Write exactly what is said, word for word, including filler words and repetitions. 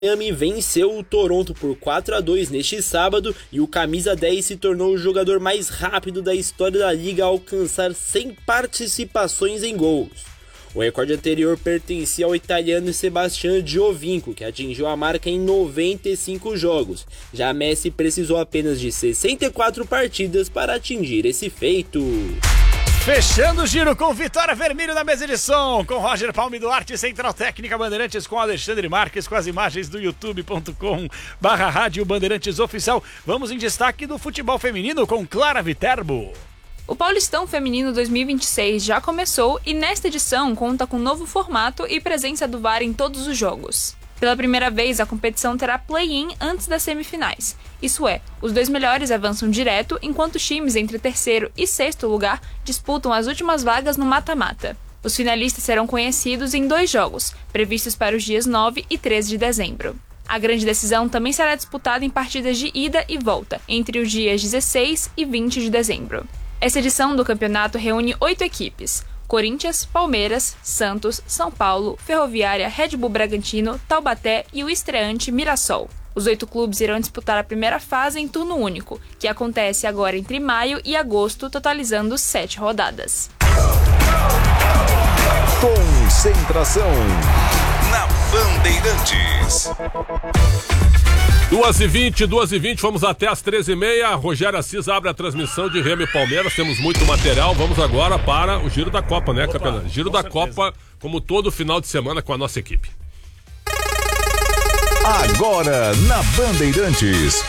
Miami venceu o Toronto por quatro a dois neste sábado e o camisa dez se tornou o jogador mais rápido da história da liga a alcançar cem participações em gols. O recorde anterior pertencia ao italiano Sebastian Giovinco, que atingiu a marca em noventa e cinco jogos. Já Messi precisou apenas de sessenta e quatro partidas para atingir esse feito. Fechando o giro com Vitória Vermelho na mesa de som, com Roger Palme Duarte, Central Técnica Bandeirantes, com Alexandre Marques, com as imagens do youtube ponto com barra rádio Bandeirantes Oficial. Vamos em destaque do futebol feminino com Clara Viterbo. O Paulistão Feminino dois mil e vinte e seis já começou e nesta edição conta com novo formato e presença do V A R em todos os jogos. Pela primeira vez, a competição terá play-in antes das semifinais. Isso é, os dois melhores avançam direto, enquanto os times entre terceiro e sexto lugar disputam as últimas vagas no mata-mata. Os finalistas serão conhecidos em dois jogos, previstos para os dias nove e treze de dezembro. A grande decisão também será disputada em partidas de ida e volta, entre os dias dezesseis e vinte de dezembro. Essa edição do campeonato reúne oito equipes: Corinthians, Palmeiras, Santos, São Paulo, Ferroviária, Red Bull Bragantino, Taubaté e o estreante Mirassol. Os oito clubes irão disputar a primeira fase em turno único, que acontece agora entre maio e agosto, totalizando sete rodadas. Concentração na Bandeirantes. duas e vinte, duas e vinte, vamos até às treze e meia. Rogério Assis abre a transmissão de Remo e Palmeiras. Temos muito material. Vamos agora para o Giro da Copa, né, Capelão? Giro da Copa, como todo final de semana com a nossa equipe. Agora na Bandeirantes,